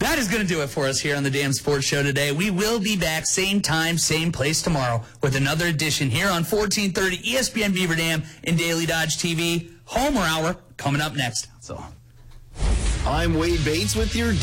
That is going to do it for us here on the Damn Sports Show today. We will be back same time, same place tomorrow with another edition here on 1430 ESPN Beaver Dam and Daily Dodge TV. Homer Hour coming up next. So, I'm Wade Bates with your